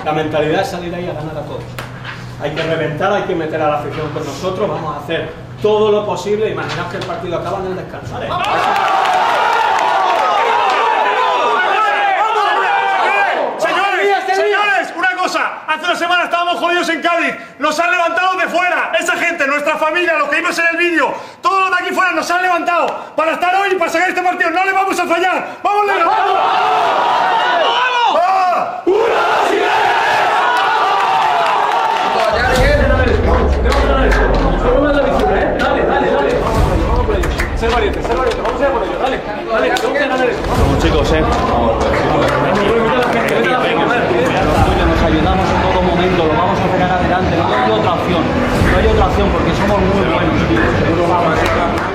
La mentalidad es salir ahí a ganar a todos. Hay que reventar, hay que meter a la afición con nosotros, vamos a hacer todo lo posible. Imaginaos que el partido acaba en el descanso. Señores, una cosa. Hace una semana estábamos jodidos en Cádiz. Nos han levantado de fuera. Esa gente, nuestra familia, los que vimos en el vídeo, todos los de aquí fuera nos han levantado para estar hoy y para sacar este partido. No le vamos a fallar. ¡Vamos, Leo! ¡Vamos! Ser valiente, vamos a ir por ello, dale, Vamos chicos, nos ayudamos en todo momento, lo vamos a sacar adelante, no hay otra opción porque somos muy buenos.